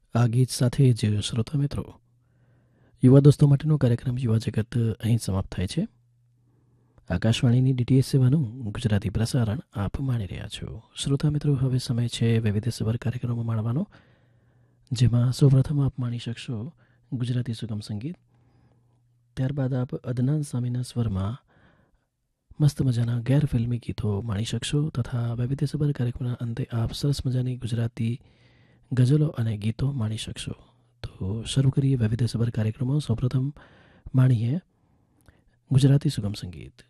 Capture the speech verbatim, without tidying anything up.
આ ગીત સાથે જ શ્રોતા મિત્રો, યુવા દોસ્તો માટેનો કાર્યક્રમ યુવા જગત અહીં સમાપ્ત થાય છે. આકાશવાણીની ડીટીએચ સેવાનું ગુજરાતી પ્રસારણ આપ માણી રહ્યા છો. શ્રોતા મિત્રો, હવે સમય છે વૈવિધ્યસભર કાર્યક્રમો માણવાનો, જેમાં સૌપ્રથમ આપ માણી શકશો ગુજરાતી સુગમ સંગીત. ત્યારબાદ આપ અદનાન સામીના સ્વરમાં મસ્ત મજાના ગેર ફિલ્મી ગીતો માણી શકશો તથા વૈવિધ્યસભર કાર્યક્રમના અંતે આપ સરસ મજાની ગુજરાતી ગઝલો અને ગીતો માણી શકશો. તો શરૂ કરીએ વૈવિધ્યસભર કાર્યક્રમો. સૌપ્રથમ માણીએ ગુજરાતી સુગમ સંગીત.